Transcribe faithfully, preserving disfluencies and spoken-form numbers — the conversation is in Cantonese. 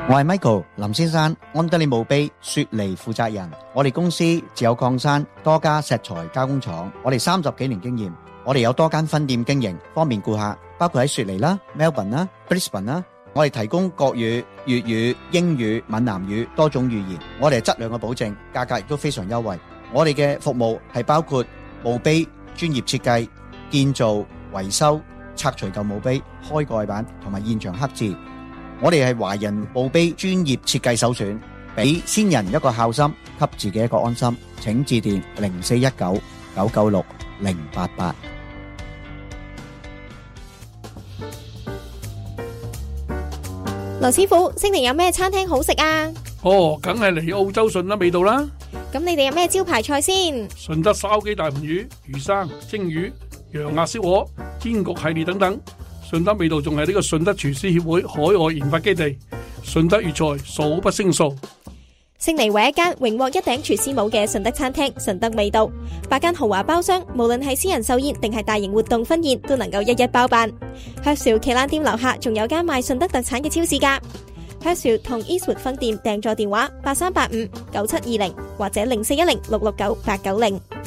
我係 Michael 林先生，安德利墓碑雪梨負責人。我哋公司自有礦山，多家石材加工廠，我哋三十幾年經驗，我哋有多間分店經營，方便顧客，包括喺雪梨啦、Melbourne 啦、Brisbane 啦。我哋提供國語、粵語、英語、閩南語多種語言，我哋係質量嘅保證，價格亦都非常優惠。我哋嘅服務係包括墓碑專業設計、建造、維修、拆除舊墓碑、開蓋板同埋現場刻字。我哋係華人墓碑專業設計首選，俾先人一個孝心，給自己一個安心。請致電零四一九九九六零八八。 羅師傅，悉尼有咩餐廳好食啊？ 哦，梗係嚟澳洲順德味道啦。 咁你哋有咩招牌菜先？ 順德燒雞大盤魚、魚生、蒸魚、羊鴨燒鵝、煎焗系列等等。順德味道仲係呢個順德廚師協會海外研發基地。順德粵菜數不勝數。 悉尼為一間榮獲一頂廚師帽嘅順德餐廳，順德味道，八間豪華包廂，無論係私人壽宴定係大型活動婚宴，都能夠一一包辦。Herschel 旗艦店樓下仲有間賣順德特產嘅超市㗎。Herschel 同 Eastwood 分店訂座電話八三八五九七二零或者零四一零六六九八九零。